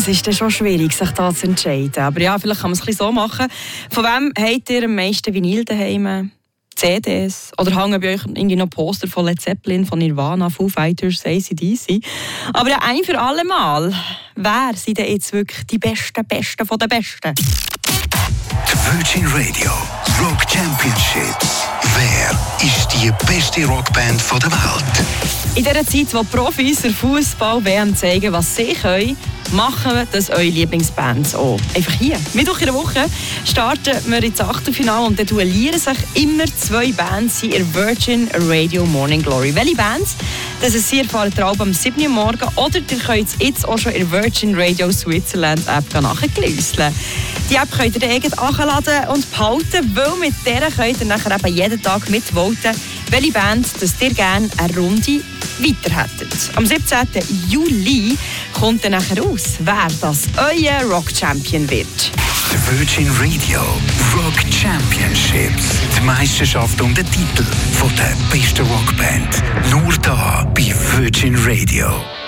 Das ist dann schon schwierig, sich da zu entscheiden. Aber ja, vielleicht kann man es ein bisschen so machen. Von wem habt ihr am meisten Vinyl daheim? CDs? Oder hängen bei euch irgendwie noch Poster von Led Zeppelin, von Nirvana, Foo Fighters, AC/DC? Aber ja, ein für alle Mal. Wer sind denn jetzt wirklich die Besten von den Besten? Die Virgin Radio Rock Championships. Wer ist die beste Rockband der Welt? In dieser Zeit, wo Profis der Fußball-WM zeigen, was sie können, machen das eure Lieblingsbands auch. Einfach hier. Mittwoch in der Woche starten wir ins Achtelfinale und dann duellieren sich immer 2 Bands in der Virgin Radio Morning Glory. Welche Bands? Das ist Sie erfahren ihr am 7. Uhr morgen oder ihr könnt es jetzt auch schon in der Virgin Radio Switzerland App nachgelesen. Die App könnt ihr dann irgendwie anladen und behalten, weil mit der könnt ihr nachher eben jeden Tag mitvoten, welche Band das ihr gerne eine Runde weiter hättet. Am 17. Juli kommt dann nachher raus, wer das euer Rock Champion wird. Die Virgin Radio Rock Championships. Die Meisterschaft um den Titel von der besten Rockband. Nur da bei Virgin Radio.